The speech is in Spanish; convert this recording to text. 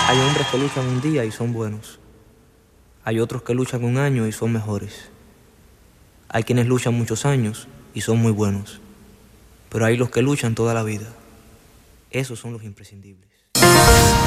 Hay hombres que luchan un día y son buenos. Hay otros que luchan un año y son mejores. Hay quienes luchan muchos años y son muy buenos. Pero hay los que luchan toda la vida. Esos son los imprescindibles.